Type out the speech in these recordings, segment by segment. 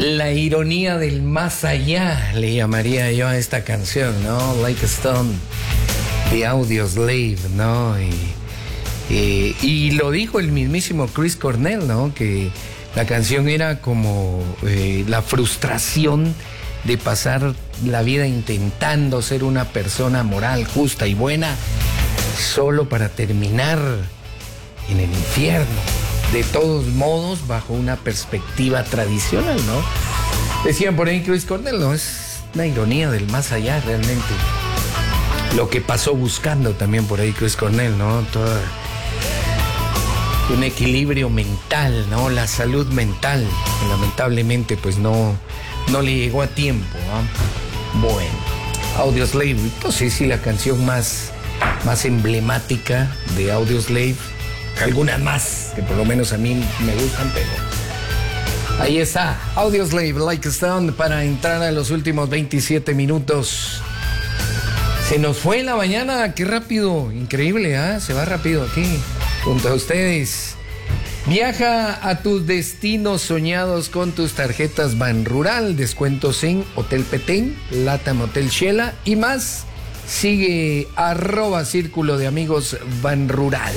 La ironía del más allá, le llamaría yo a esta canción, ¿no? Like a Stone, de Audioslave, ¿no? Y lo dijo el mismísimo Chris Cornell, ¿no? Que la canción era como la frustración de pasar la vida intentando ser una persona moral, justa y buena, solo para terminar en el infierno. De todos modos, bajo una perspectiva tradicional, ¿no? Decían por ahí Chris Cornell, ¿no? Es una ironía del más allá, realmente. Lo que pasó buscando también por ahí Chris Cornell, ¿no? Todo un equilibrio mental, ¿no? La salud mental, que lamentablemente, pues no le llegó a tiempo, ¿no? Bueno, Audioslave, no sé si la canción más emblemática de Audioslave. Algunas más, que por lo menos a mí me gustan, pero ahí está, Audioslave, Like a Stone, para entrar a los últimos 27 minutos. Se nos fue la mañana, qué rápido, increíble, ¿eh? Se va rápido aquí, junto a ustedes. Viaja a tus destinos soñados con tus tarjetas Banrural, descuentos en Hotel Petén, Latam Hotel Shela y más. Sigue @Círculo de Amigos Banrural.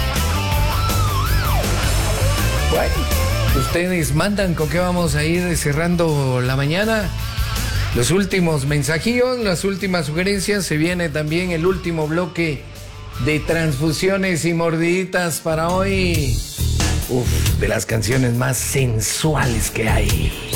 Bueno, ustedes mandan con qué vamos a ir cerrando la mañana. Los últimos mensajillos, las últimas sugerencias. Se viene también el último bloque de transfusiones y mordiditas para hoy. De las canciones más sensuales que hay.